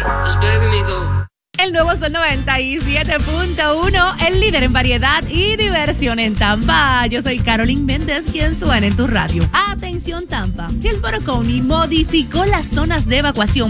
El nuevo Sol 97.1, el líder en variedad y diversión en Tampa. Yo soy Carolyn Méndez, quien suena en tu radio. Atención Tampa, Hillsborough County modificó las zonas de evacuación